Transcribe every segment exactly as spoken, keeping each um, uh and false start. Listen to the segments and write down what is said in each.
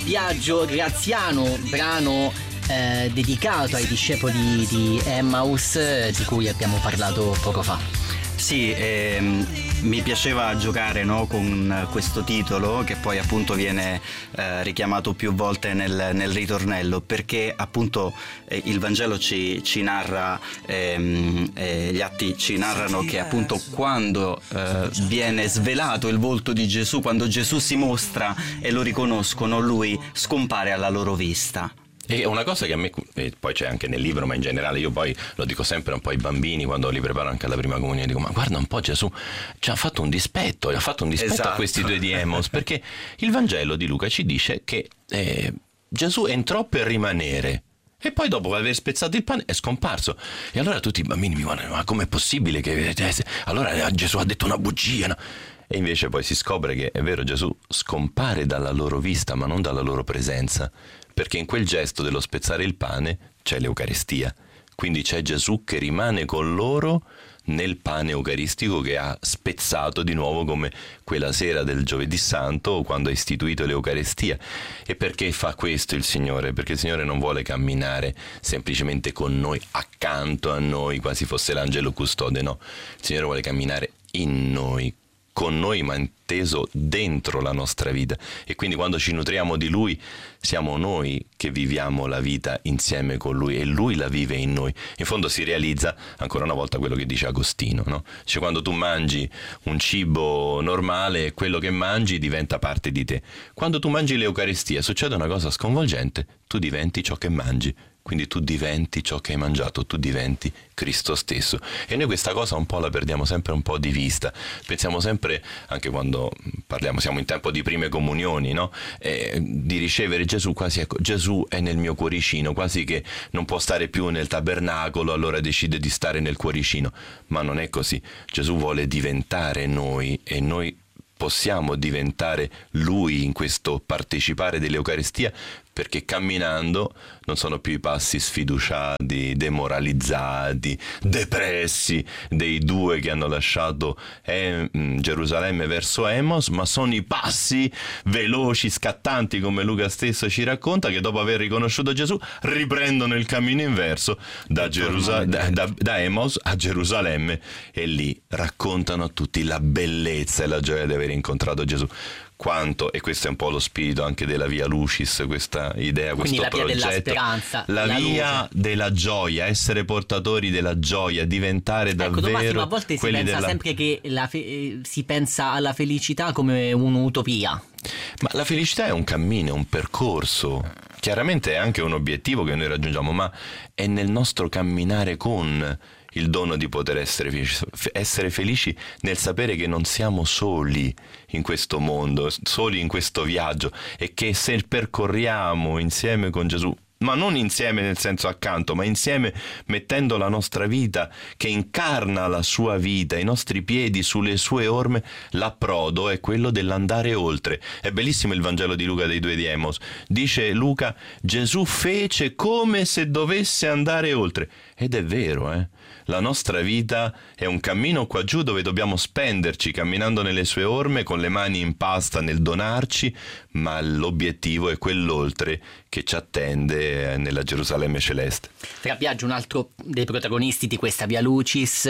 Viaggio Graziano, brano eh, dedicato ai discepoli di Emmaus, eh, di cui abbiamo parlato poco fa. Sì, ehm, mi piaceva giocare, no, con questo titolo che poi appunto viene eh, richiamato più volte nel, nel ritornello, perché appunto eh, il Vangelo ci, ci narra, ehm, eh, gli atti ci narrano che appunto quando eh, viene svelato il volto di Gesù, quando Gesù si mostra e lo riconoscono, lui scompare alla loro vista. E una cosa che a me, e poi c'è anche nel libro, ma in generale io poi lo dico sempre un po' ai bambini quando li preparo anche alla prima comunione, dico: ma guarda un po', Gesù ci ha fatto un dispetto, ha fatto un dispetto esatto. a questi due di Emmaus, perché il Vangelo di Luca ci dice che eh, Gesù entrò per rimanere e poi dopo aver spezzato il pane è scomparso. E allora tutti i bambini mi guardano: ma com'è possibile che eh, allora Gesù ha detto una bugia, no? E invece poi si scopre che è vero, Gesù scompare dalla loro vista ma non dalla loro presenza, perché in quel gesto dello spezzare il pane c'è l'Eucaristia, quindi c'è Gesù che rimane con loro nel pane eucaristico che ha spezzato di nuovo, come quella sera del giovedì santo quando ha istituito l'Eucaristia. E perché fa questo il Signore? Perché il Signore non vuole camminare semplicemente con noi, accanto a noi, quasi fosse l'angelo custode, no, il Signore vuole camminare in noi, con noi, ma inteso dentro la nostra vita. E quindi quando ci nutriamo di Lui siamo noi che viviamo la vita insieme con Lui e Lui la vive in noi. In fondo si realizza ancora una volta quello che dice Agostino, no? Cioè, quando tu mangi un cibo normale, quello che mangi diventa parte di te. Quando tu mangi l'Eucaristia succede una cosa sconvolgente: tu diventi ciò che mangi. Quindi tu diventi ciò che hai mangiato, tu diventi Cristo stesso. E noi questa cosa un po' la perdiamo sempre un po' di vista. Pensiamo sempre, anche quando parliamo, siamo in tempo di prime comunioni, no? Eh, di ricevere Gesù, quasi ecco, Gesù è nel mio cuoricino, quasi che non può stare più nel tabernacolo, allora decide di stare nel cuoricino. Ma non è così. Gesù vuole diventare noi e noi possiamo diventare Lui in questo partecipare dell'Eucaristia, perché camminando non sono più i passi sfiduciati, demoralizzati, depressi dei due che hanno lasciato eh, Gerusalemme verso Emmaus, ma sono i passi veloci, scattanti, come Luca stesso ci racconta, che dopo aver riconosciuto Gesù riprendono il cammino inverso da, Gerusal- da, da, da Emmaus a Gerusalemme, e lì raccontano a tutti la bellezza e la gioia di aver incontrato Gesù. Quanto, e questo è un po' lo spirito anche della Via Lucis, questa idea, quindi questo la via progetto, della speranza, la, la via luce. della gioia, essere portatori della gioia, diventare ecco, davvero Massimo, a volte si pensa della... sempre che la fe- si pensa alla felicità come un'utopia. Ma la felicità è un cammino, un percorso, chiaramente è anche un obiettivo che noi raggiungiamo, ma è nel nostro camminare con il dono di poter essere felici, essere felici nel sapere che non siamo soli in questo mondo, soli in questo viaggio, e che se percorriamo insieme con Gesù, ma non insieme nel senso accanto, ma insieme mettendo la nostra vita che incarna la sua vita, i nostri piedi sulle sue orme, l'approdo è quello dell'andare oltre. È bellissimo il Vangelo di Luca dei due di Emmaus. Dice Luca: Gesù fece come se dovesse andare oltre. Ed è vero, eh? La nostra vita è un cammino qua giù dove dobbiamo spenderci camminando nelle sue orme, con le mani in pasta nel donarci, ma l'obiettivo è quell'oltre che ci attende nella Gerusalemme celeste. Fra Biagio, un altro dei protagonisti di questa Via Lucis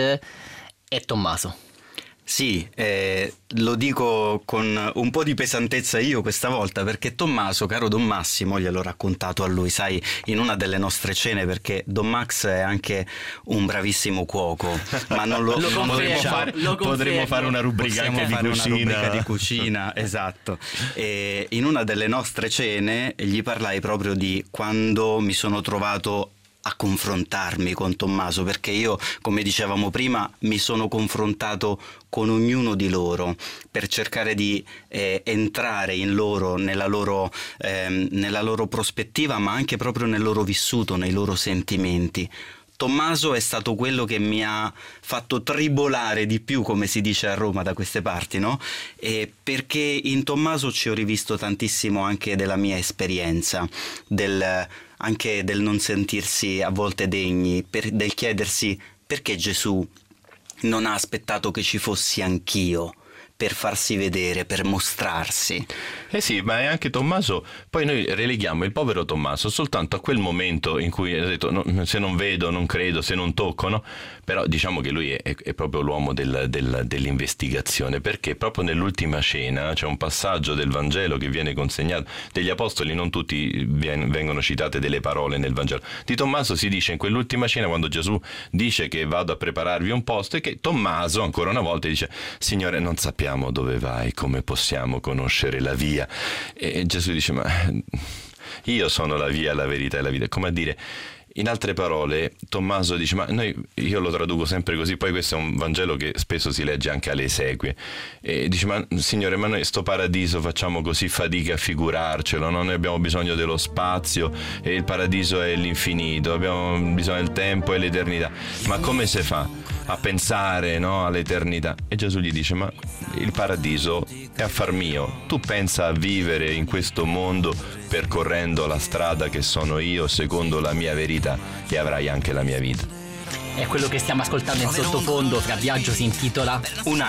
è Tommaso. Sì, eh, lo dico con un po' di pesantezza io questa volta, perché Tommaso, caro Don Massimo, gliel'ho raccontato a lui, sai, in una delle nostre cene, perché Don Max è anche un bravissimo cuoco, ma non lo, lo non potremmo fare, lo potremmo fare una rubrica anche di fare cucina. Una rubrica di cucina, esatto. E in una delle nostre cene gli parlai proprio di quando mi sono trovato a confrontarmi con Tommaso, perché io, come dicevamo prima, mi sono confrontato con ognuno di loro per cercare di eh, entrare in loro, nella loro, eh, nella loro prospettiva, ma anche proprio nel loro vissuto, nei loro sentimenti. Tommaso è stato quello che mi ha fatto tribolare di più, come si dice a Roma da queste parti, no? E perché in Tommaso ci ho rivisto tantissimo anche della mia esperienza, del, anche del non sentirsi a volte degni, per, del chiedersi perché Gesù non ha aspettato che ci fossi anch'io, per farsi vedere, per mostrarsi. Eh sì, ma è anche Tommaso, poi noi releghiamo il povero Tommaso soltanto a quel momento in cui ha detto no, se non vedo, non credo, se non tocco, no? Però diciamo che lui è, è proprio l'uomo del, del, dell'investigazione, perché proprio nell'ultima cena c'è un passaggio del Vangelo che viene consegnato, degli apostoli non tutti vengono citate delle parole nel Vangelo, di Tommaso si dice in quell'ultima cena, quando Gesù dice che vado a prepararvi un posto, e che Tommaso ancora una volta dice: Signore, non sappiamo dove vai, come possiamo conoscere la via? E Gesù dice: ma io sono la via, la verità e la vita. Come a dire, in altre parole, Tommaso dice: ma noi, io lo traduco sempre così, poi questo è un Vangelo che spesso si legge anche alle esequie, e dice: ma Signore, ma noi sto paradiso facciamo così fatica a figurarcelo, no? Noi abbiamo bisogno dello spazio e il paradiso è l'infinito, abbiamo bisogno del tempo e l'eternità, ma come si fa a pensare, no, all'eternità? E Gesù gli dice: ma il paradiso è affar mio, tu pensa a vivere in questo mondo percorrendo la strada che sono io secondo la mia verità, e avrai anche la mia vita. È quello che stiamo ascoltando in sottofondo, Fra Viaggio si intitola Un